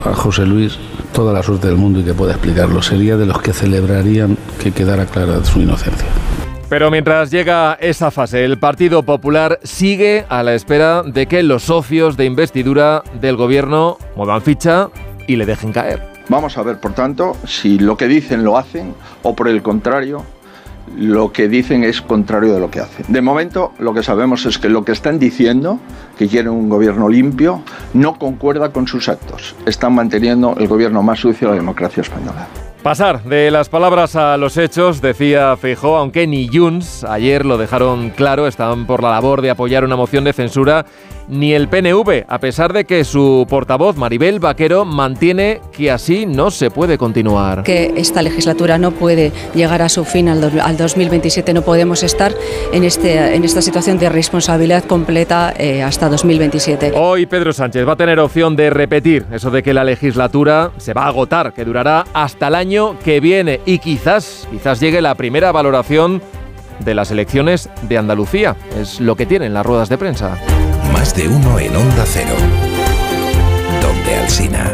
A José Luis toda la suerte del mundo y que pueda explicarlo. Sería de los que celebrarían que quedara clara su inocencia. Pero mientras llega esa fase, el Partido Popular sigue a la espera de que los socios de investidura del gobierno muevan ficha y le dejen caer. Vamos a ver, por tanto, si lo que dicen lo hacen o por el contrario, lo que dicen es contrario de lo que hacen. De momento, lo que sabemos es que lo que están diciendo, que quieren un gobierno limpio, no concuerda con sus actos. Están manteniendo el gobierno más sucio de la democracia española. Pasar de las palabras a los hechos, decía Feijóo, aunque ni Junts, ayer lo dejaron claro, estaban por la labor de apoyar una moción de censura, ni el PNV, a pesar de que su portavoz, Maribel Vaquero, mantiene que así no se puede continuar. Que esta legislatura no puede llegar a su fin al 2027, no podemos estar en esta situación de responsabilidad completa hasta 2027. Hoy Pedro Sánchez va a tener opción de repetir eso de que la legislatura se va a agotar, que durará hasta el año que viene y quizás llegue la primera valoración de las elecciones de Andalucía. Es lo que tienen las ruedas de prensa. Más de uno en Onda Cero. Donde Alsina.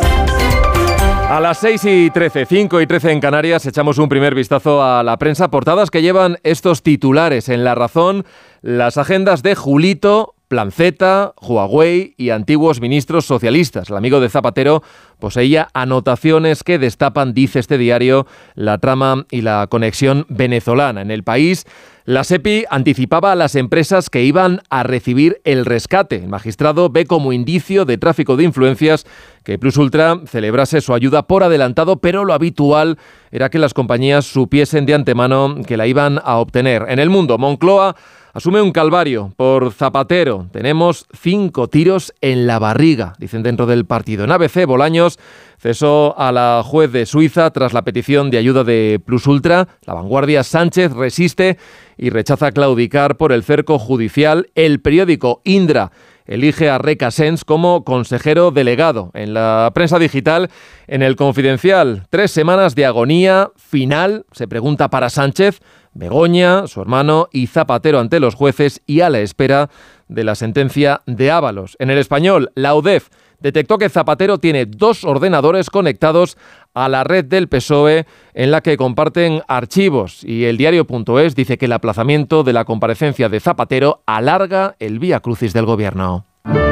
A las 6:13, 5:13 en Canarias, echamos un primer vistazo a la prensa. Portadas que llevan estos titulares. En La Razón, las agendas de Julito, Plan Z, Huawei y antiguos ministros socialistas. El amigo de Zapatero poseía anotaciones que destapan, dice este diario, la trama y la conexión venezolana. En El País, la SEPI anticipaba a las empresas que iban a recibir el rescate. El magistrado ve como indicio de tráfico de influencias que Plus Ultra celebrase su ayuda por adelantado, pero lo habitual era que las compañías supiesen de antemano que la iban a obtener. En El Mundo, Moncloa asume un calvario por Zapatero. Tenemos 5 tiros en la barriga, dicen dentro del partido. En ABC, Bolaños cesó a la juez de Suiza tras la petición de ayuda de Plus Ultra. La Vanguardia, Sánchez resiste y rechaza claudicar por el cerco judicial. El periódico Indra elige a Recasens como consejero delegado. En la prensa digital, en El Confidencial, 3 semanas de agonía final, se pregunta para Sánchez, Begoña, su hermano y Zapatero ante los jueces y a la espera de la sentencia de Ábalos. En El Español, la UDEF detectó que Zapatero tiene 2 ordenadores conectados a la red del PSOE en la que comparten archivos, y el diario.es dice que el aplazamiento de la comparecencia de Zapatero alarga el vía crucis del gobierno.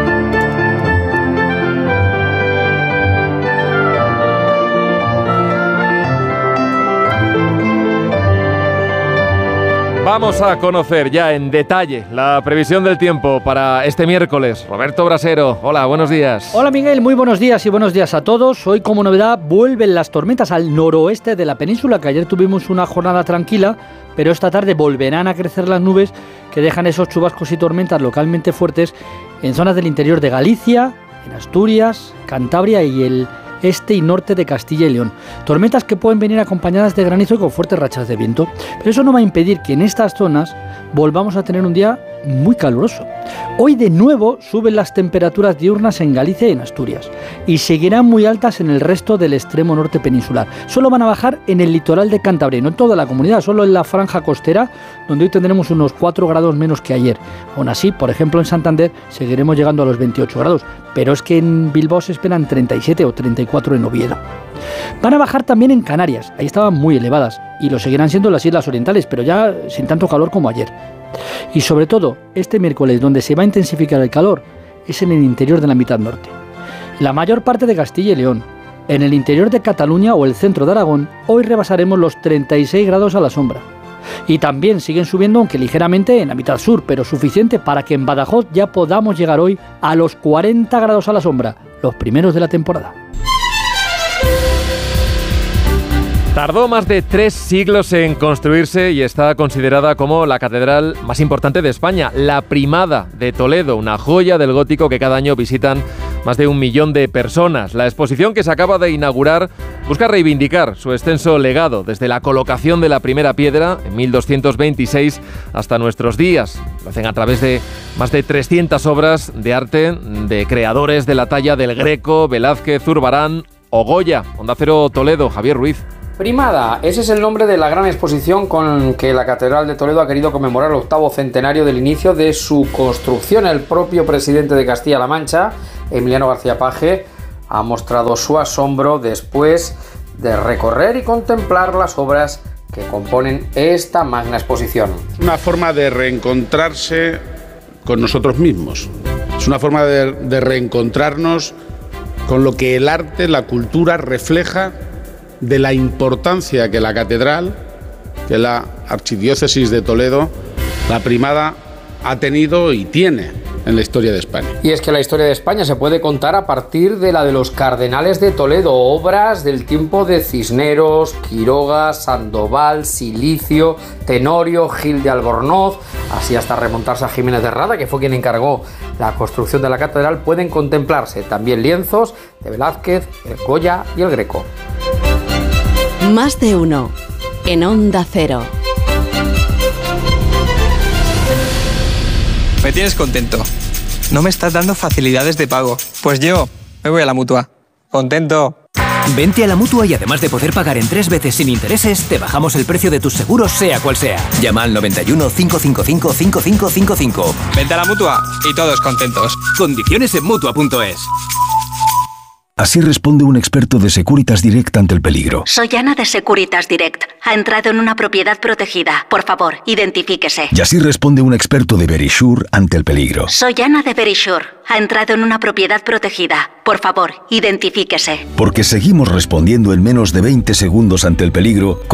Vamos a conocer ya en detalle la previsión del tiempo para este miércoles. Roberto Brasero, hola, buenos días. Hola Miguel, muy buenos días y buenos días a todos. Hoy como novedad vuelven las tormentas al noroeste de la península, que ayer tuvimos una jornada tranquila, pero esta tarde volverán a crecer las nubes que dejan esos chubascos y tormentas localmente fuertes en zonas del interior de Galicia, en Asturias, Cantabria y el este y norte de Castilla y León. Tormentas que pueden venir acompañadas de granizo y con fuertes rachas de viento. Pero eso no va a impedir que en estas zonas volvamos a tener un día muy caluroso. Hoy de nuevo suben las temperaturas diurnas en Galicia y en Asturias y seguirán muy altas en el resto del extremo norte peninsular. Solo van a bajar en el litoral de Cantabria, no en toda la comunidad, solo en la franja costera, donde hoy tendremos unos 4 grados menos que ayer. Aún así, por ejemplo, en Santander seguiremos llegando a los 28 grados, pero es que en Bilbao se esperan 37 o 34 en Oviedo. Van a bajar también en Canarias, ahí estaban muy elevadas, y lo seguirán siendo en las islas orientales, pero ya sin tanto calor como ayer. Y sobre todo, este miércoles, donde se va a intensificar el calor, es en el interior de la mitad norte. La mayor parte de Castilla y León, en el interior de Cataluña o el centro de Aragón, hoy rebasaremos los 36 grados a la sombra. Y también siguen subiendo, aunque ligeramente, en la mitad sur, pero suficiente para que en Badajoz ya podamos llegar hoy a los 40 grados a la sombra, los primeros de la temporada. Tardó más de 3 siglos en construirse y está considerada como la catedral más importante de España, la Primada de Toledo, una joya del gótico que cada año visitan más de 1 millón de personas. La exposición que se acaba de inaugurar busca reivindicar su extenso legado desde la colocación de la primera piedra en 1226 hasta nuestros días. Lo hacen a través de más de 300 obras de arte de creadores de la talla del Greco, Velázquez, Zurbarán o Goya. Onda Cero Toledo, Javier Ruiz. Primada, ese es el nombre de la gran exposición con que la Catedral de Toledo ha querido conmemorar el 8º centenario del inicio de su construcción. El propio presidente de Castilla-La Mancha, Emiliano García Paje, ha mostrado su asombro después de recorrer y contemplar las obras que componen esta magna exposición. Una forma de reencontrarse con nosotros mismos. Es una forma de reencontrarnos con lo que el arte, la cultura refleja de la importancia que la catedral, que la Archidiócesis de Toledo, la primada, ha tenido y tiene en la historia de España. Y es que la historia de España se puede contar a partir de la de los cardenales de Toledo, obras del tiempo de Cisneros, Quiroga, Sandoval, Silicio, Tenorio, Gil de Albornoz, así hasta remontarse a Jiménez de Rada, que fue quien encargó la construcción de la catedral. Pueden contemplarse también lienzos de Velázquez, el Goya y el Greco. Más de uno en Onda Cero. Me tienes contento. No me estás dando facilidades de pago. Pues yo me voy a la Mutua. Contento. Vente a la Mutua y además de poder pagar en 3 veces sin intereses, te bajamos el precio de tus seguros sea cual sea. Llama al 91 555 5555. Vente a la Mutua y todos contentos. Condiciones en Mutua.es. Así responde un experto de Securitas Direct ante el peligro. Soy Ana de Securitas Direct. Ha entrado en una propiedad protegida. Por favor, identifíquese. Y así responde un experto de Verisure ante el peligro. Soy Ana de Verisure. Ha entrado en una propiedad protegida. Por favor, identifíquese. Porque seguimos respondiendo en menos de 20 segundos ante el peligro.